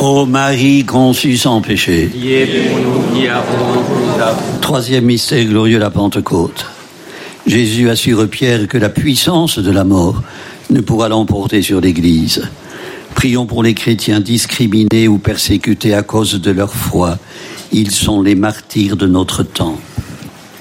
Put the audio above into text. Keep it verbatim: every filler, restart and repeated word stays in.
Ô Marie conçue sans péché. Priez pour nous qui avons besoin. Troisième mystère glorieux, la Pentecôte. Jésus assure Pierre que la puissance de la mort ne pourra l'emporter sur l'Église. Prions pour les chrétiens discriminés ou persécutés à cause de leur foi. Ils sont les martyrs de notre temps.